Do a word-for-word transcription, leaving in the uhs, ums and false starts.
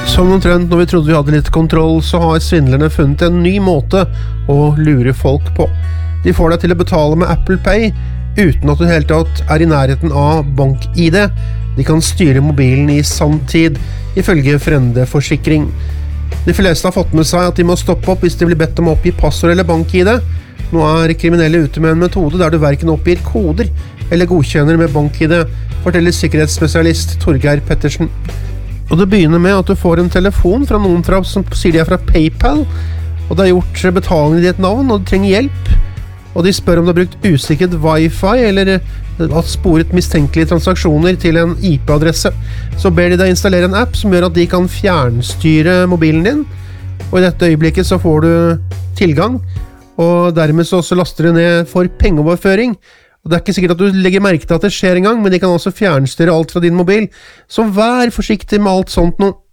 Som omtrent når vi trodde vi hadde litt kontroll, så har svindlerne funnet en ny måte å lure folk på. De får deg til å betale med Apple Pay, uten at du helt tatt er i nærheten av bank-I D. De kan styre mobilen i sanntid, ifølge Frende-forsikring. De fleste har fått med seg at de må stoppe opp hvis de blir bedt om å oppgi passord eller bank-I D. Nå er kriminelle ute med en metode der du hverken oppgir koder eller godkjenner med bank-I D, forteller sikkerhetsspesialist Torgeir Pettersen. Og det begynner med at du får en telefon fra noen fra, som sier de er fra PayPal, og det har gjort betaling i ditt navn, og du trenger hjelp. Og de spør om du har brukt usikkert Wi-Fi, eller har sporet mistenkelige transaksjoner til en I P-adresse. Så ber de deg installere en app som gjør at de kan fjernstyre mobilen din, og i dette øyeblikket så får du tilgang, og dermed så også laster du ned for pengeoverføring. Og det er ikke sikkert at du legger merke til at det skjer en gang, men de kan også fjernstyre alt fra din mobil. Så vær forsiktig med alt sånt nå.